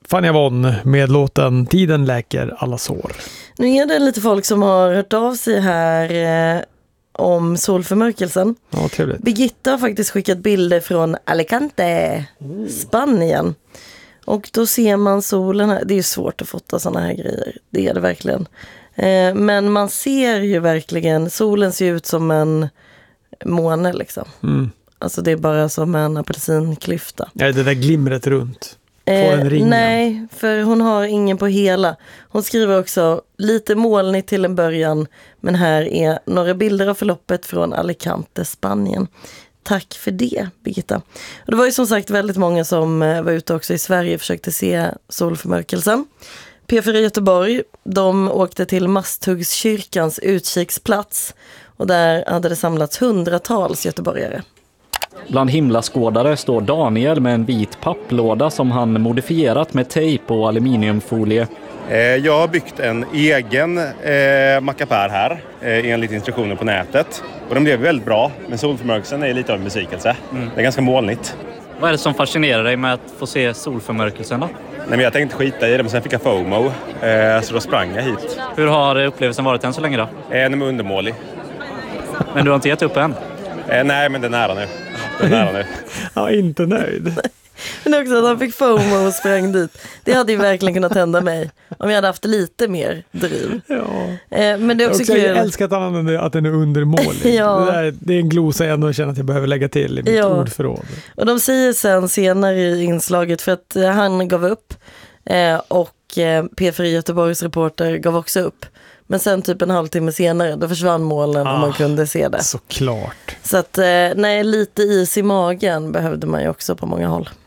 Fania Von med låten Tiden läker alla sår. Nu är det lite folk som har hört av sig här om solförmörkelsen. Ja, trevligt. Birgitta har faktiskt skickat bilder från Alicante, Spanien. Och då ser man solen här. Det är ju svårt att fota sådana här grejer. Det är det verkligen. Men man ser ju verkligen, solen ser ut som en måne liksom. Alltså det är bara som en apelsinklyfta. Ja, det där glimret runt. Får en ringen. Nej, för hon har ingen på hela. Hon skriver också lite molnigt till en början, men här är några bilder av förloppet från Alicante, Spanien. Tack för det, Birgitta. Och det var ju som sagt väldigt många som var ute också i Sverige och försökte se solförmörkelsen. P4 Göteborg, de åkte till Masthuggskyrkans utkiksplats och där hade det samlats hundratals göteborgare. Bland himlaskådare står Daniel med en vit papplåda som han modifierat med tejp och aluminiumfolie. Jag har byggt en egen mackapär här enligt instruktioner på nätet. Och den blev väldigt bra, men solförmörkelsen är lite av en besvikelse. Det är ganska molnigt. Vad är det som fascinerar dig med att få se solförmörkelsen då? Nej, men jag tänkte skita i det, men sen fick jag FOMO. Så då sprang jag hit. Hur har upplevelsen varit än så länge då? Den är undermålig. Men du har inte gett upp än? Nej, men det är nära nu. Det är nära nu. Ja, inte nöjd. Men också att han fick FOMO och sprang dit. Det hade ju verkligen kunnat hända mig om jag hade haft lite mer driv. Ja. Men det är också jag kul. älskar att han använder att den är undermålig. Ja. Det är en glosa jag ändå känner att jag behöver lägga till i mitt ordförråd. Och de säger sen senare i inslaget, för att han gav upp och P4 Göteborgs reporter gav också upp. Men sen typ en halvtimme senare, då försvann målen och man kunde se det. Såklart. Så att, nej, lite is i magen behövde man ju också på många håll.